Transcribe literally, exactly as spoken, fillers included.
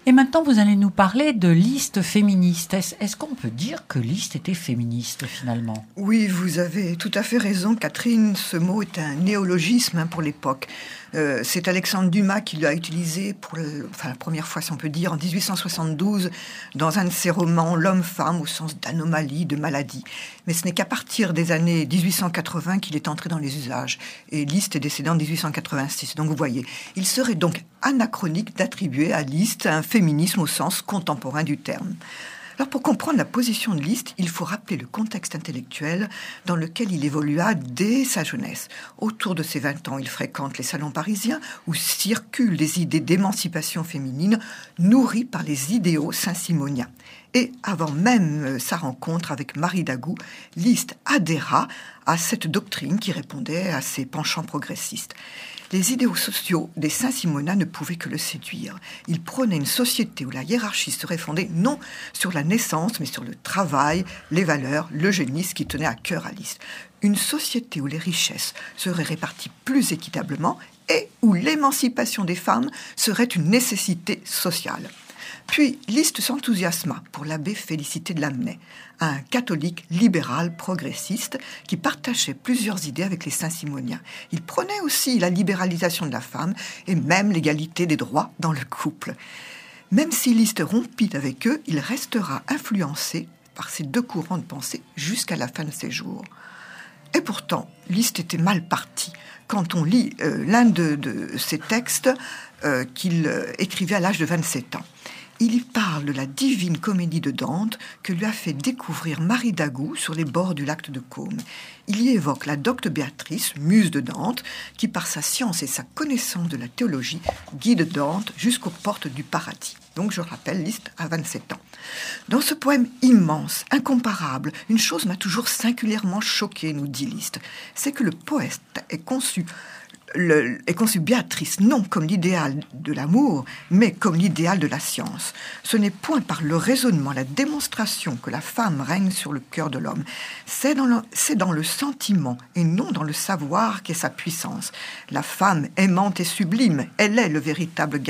Et maintenant, vous allez nous parler de Liszt féministe. Est-ce, est-ce qu'on peut dire que Liszt était féministe, finalement ? Oui, vous avez tout à fait raison, Catherine. Ce mot est un néologisme hein, pour l'époque. Euh, c'est Alexandre Dumas qui l'a utilisé pour le, enfin, la première fois, si on peut dire, en dix-huit cent soixante-douze, dans un de ses romans, L'homme-femme, au sens d'anomalie, de maladie. Mais ce n'est qu'à partir des années dix-huit cent quatre-vingts qu'il est entré dans les usages. Et Liszt est décédé en dix-huit cent quatre-vingt-six. Donc vous voyez, il serait donc anachronique d'attribuer à Liszt un féminisme au sens contemporain du terme. Alors pour comprendre la position de Liszt, il faut rappeler le contexte intellectuel dans lequel il évolua dès sa jeunesse. Autour de ses vingt ans, il fréquente les salons parisiens où circulent des idées d'émancipation féminine nourries par les idéaux saint-simoniens. Et avant même sa rencontre avec Marie Dagout, Liszt adhéra à cette doctrine qui répondait à ses penchants progressistes. Les idéaux sociaux des Saint-Simoniens ne pouvaient que le séduire. Il prônait une société où la hiérarchie serait fondée non sur la naissance, mais sur le travail, les valeurs, le génie, ce qui tenait à cœur à Liszt. Une société où les richesses seraient réparties plus équitablement et où l'émancipation des femmes serait une nécessité sociale. Puis, Liszt s'enthousiasma pour l'abbé Félicité de Lamennais, un catholique libéral progressiste qui partageait plusieurs idées avec les Saint-Simoniens. Il prônait aussi la libéralisation de la femme et même l'égalité des droits dans le couple. Même si Liszt rompit avec eux, il restera influencé par ces deux courants de pensée jusqu'à la fin de ses jours. Et pourtant, Liszt était mal parti. Quand on lit euh, l'un de, de ses textes euh, qu'il euh, écrivait à l'âge de vingt-sept ans, il y parle de la divine comédie de Dante que lui a fait découvrir Marie Dagout sur les bords du lac de Caume. Il y évoque la docte Béatrice, muse de Dante, qui par sa science et sa connaissance de la théologie guide Dante jusqu'aux portes du paradis. Donc je rappelle, Liszt à vingt-sept ans. Dans ce poème immense, incomparable, une chose m'a toujours singulièrement choqué, nous dit Liszt, c'est que le poète est conçu Le, est conçu Béatrice non comme l'idéal de l'amour, mais comme l'idéal de la science. Ce n'est point par le raisonnement, la démonstration que la femme règne sur le cœur de l'homme. C'est dans le, c'est dans le sentiment et non dans le savoir qu'est sa puissance. La femme aimante et sublime, elle est le véritable